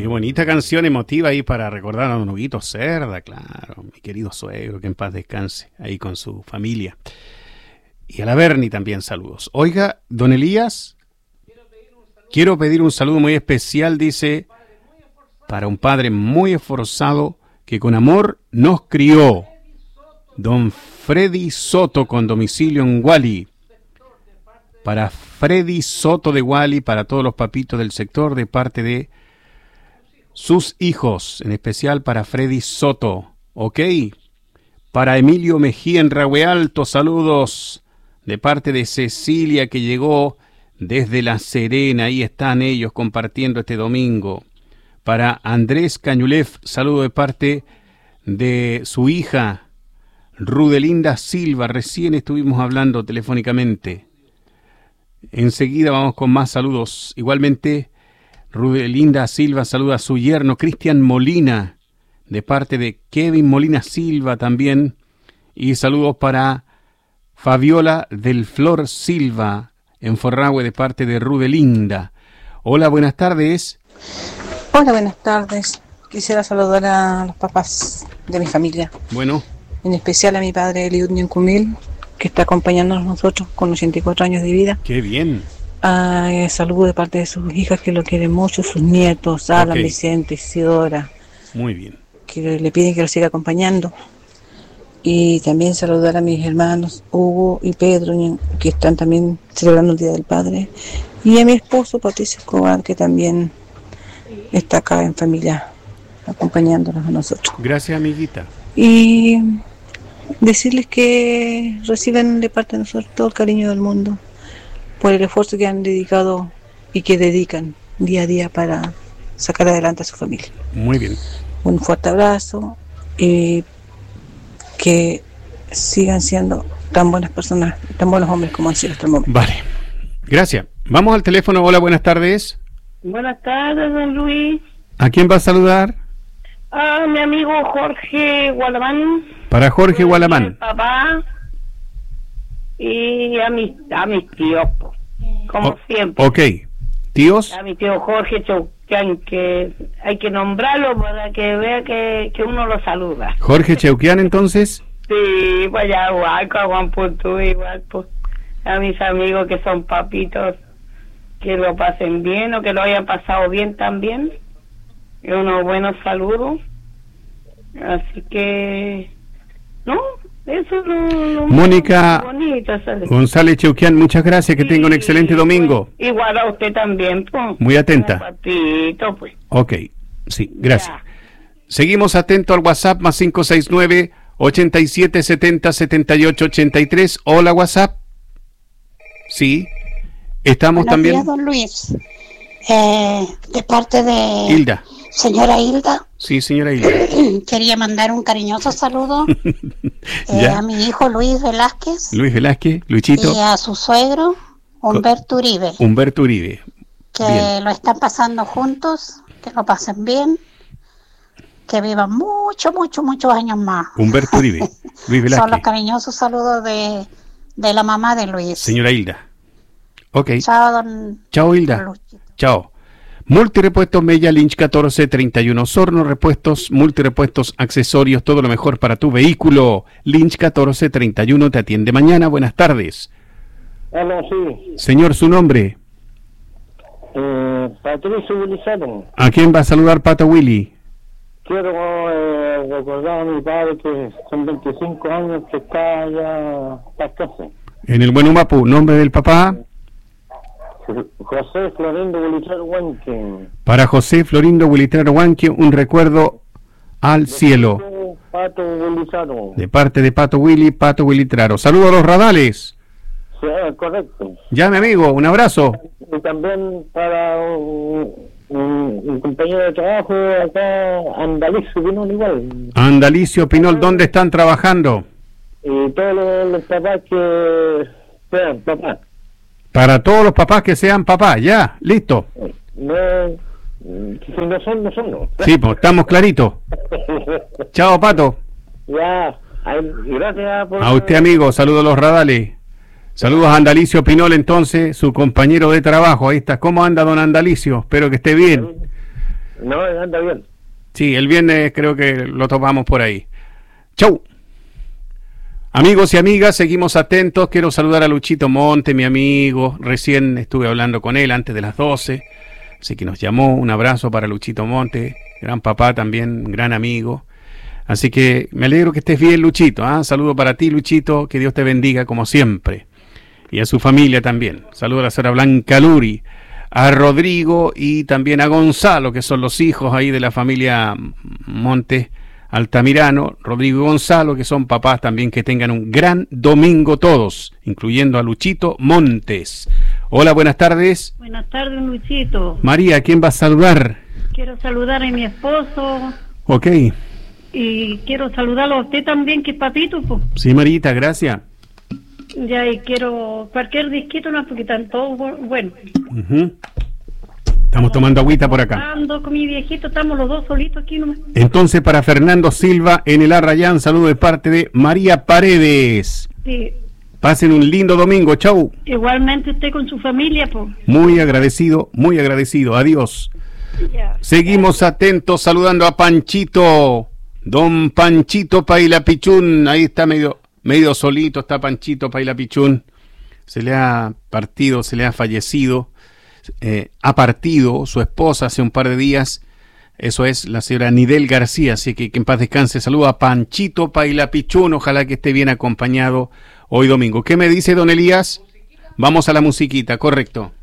Qué bonita canción emotiva ahí para recordar a don Huguito Cerda, claro, mi querido suegro, que en paz descanse, ahí con su familia. Y a la Berni también saludos. Oiga, don Elías, quiero pedir un saludo muy especial, dice, para un padre muy esforzado que con amor nos crió, don Freddy Soto, con domicilio en Guali. Para Freddy Soto de Guali, para todos los papitos del sector, de parte de sus hijos, en especial para Freddy Soto, ¿ok? Para Emilio Mejía en Rahue Alto, saludos de parte de Cecilia, que llegó desde La Serena, ahí están ellos compartiendo este domingo. Para Andrés Cañulef, saludo de parte de su hija, Rudelinda Silva, recién estuvimos hablando telefónicamente. Enseguida vamos con más saludos. Igualmente, Rudelinda Silva saluda a su yerno Cristian Molina, de parte de Kevin Molina Silva también. Y saludos para Fabiola del Flor Silva, en Forrahue, de parte de Rudelinda. Hola, buenas tardes. Hola, buenas tardes. Quisiera saludar a los papás de mi familia. Bueno. En especial a mi padre Eliud Ñancumil, que está acompañándonos nosotros con 84 años de vida. ¡Qué bien! Saludo de parte de sus hijas, que lo quieren mucho, sus nietos, Alan, Vicente, Isidora. Muy bien. Que le piden que lo siga acompañando. Y también saludar a mis hermanos Hugo y Pedro, que están también celebrando el Día del Padre. Y a mi esposo Patricio Escobar, que también está acá en familia, acompañándonos a nosotros. Gracias, amiguita. Y decirles que reciben de parte de nosotros todo el cariño del mundo por el esfuerzo que han dedicado y que dedican día a día para sacar adelante a su familia. Muy bien. Un fuerte abrazo y que sigan siendo tan buenas personas, tan buenos hombres como han sido hasta el momento. Vale, gracias. Vamos al teléfono. Hola, buenas tardes. Buenas tardes, don Luis. ¿A quién va a saludar? A mi amigo Jorge Gualamán. Para Jorge Gualamán. Papá. Y a mis tíos, como siempre. Ok. ¿Tíos? A mi tío Jorge Cheuquian, que hay que nombrarlo para que vea que uno lo saluda. Jorge Cheuquian, entonces. Sí, pues allá Huaco, a Juan Puntú, igual, pues. A mis amigos que son papitos, que lo pasen bien o que lo hayan pasado bien también. Y unos buenos saludos. Así que no, eso no Mónica bonito, González Cheuquian, muchas gracias, que tenga un excelente domingo. Igual a usted también, pues. Muy atenta. Patito, pues. Ok, sí, gracias. Ya. Seguimos atentos al WhatsApp más 569 87 70 78 83. Hola, WhatsApp. Sí. Estamos Buenos también. Días, don Luis. De parte de Hilda. Señora Hilda. Sí, señora Hilda. Quería mandar un cariñoso saludo a mi hijo Luis Velázquez. Luis Velázquez, Luchito. Y a su suegro, Humberto Uribe. Humberto Uribe. Que bien. Lo están pasando juntos, que lo pasen bien, que vivan muchos años más. Humberto Uribe, Luis Velázquez. Son los cariñosos saludos de la mamá de Luis. Señora Hilda. Ok. Chao, don. Chao, Hilda. Luchito. Chao. Multirepuestos Mella Lynch 1431 Osorno, repuestos, multirepuestos, accesorios, todo lo mejor para tu vehículo. Lynch 1431 te atiende mañana. Buenas tardes. Hola, sí. Señor, su nombre. Patricio Wilizano. ¿A quién va a saludar, Pato Willy? Quiero recordar a mi padre que son 25 años que está allá para casa. En el Buen Humapu, nombre del papá. José Florindo Wilitrar Huanque. Para José Florindo Wilitrar Huanque, un recuerdo al cielo. Pato Wilizaro. De parte de Pato Willitraro. Saludos a los radales. Sí, correcto. Ya, mi amigo, un abrazo. Y también para un compañero de trabajo acá, Andalicio Pinol, igual. Andalicio Pinol, ¿dónde están trabajando? Y todos los papás que sean papás. Para todos los papás que sean papás, ya, listo. No, si no son, no son, no. Sí, pues estamos claritos. Chao, Pato. Ya, gracias por... A usted, amigo, saludos a los radales. Saludos a Andalicio Pinol, entonces, su compañero de trabajo. Ahí está. ¿Cómo anda don Andalicio? Espero que esté bien. No, anda bien. Sí, el viernes creo que lo topamos por ahí. Chau. Amigos y amigas, seguimos atentos. Quiero saludar a Luchito Monte, mi amigo. Recién estuve hablando con él antes de las 12. Así que nos llamó. Un abrazo para Luchito Monte. Gran papá también, gran amigo. Así que me alegro que estés bien, Luchito. Saludo para ti, Luchito. Que Dios te bendiga como siempre. Y a su familia también. Saludo a la señora Blanca Luri, a Rodrigo y también a Gonzalo, que son los hijos ahí de la familia Monte Altamirano, Rodrigo y Gonzalo, que son papás también. Que tengan un gran domingo todos, incluyendo a Luchito Montes. Hola, buenas tardes. Buenas tardes, Luchito. María, ¿quién va a saludar? Quiero saludar a mi esposo. Ok. Y quiero saludarlo a usted también, que es papito, pues. Sí, Marita, gracias. Ya, y quiero cualquier disquito, no, porque están todos bueno. Estamos tomando agüita por acá. Ando con mi viejito, estamos los dos solitos aquí nomás. Entonces, para Fernando Silva en el Arrayán, saludo de parte de María Paredes. Sí. Pasen un lindo domingo, chau. Igualmente usted con su familia, pues. Muy agradecido, adiós. Ya. Seguimos atentos, saludando a Panchito, don Panchito Pailapichún. Ahí está medio solito, está Panchito Pailapichún. Se le ha partido, se le ha fallecido. Ha partido su esposa hace un par de días. Eso es la señora Nidel García, así que en paz descanse. Saludo a Panchito Pailapichún, ojalá que esté bien acompañado hoy domingo. ¿Qué me dice don Elías? Vamos a la musiquita, correcto.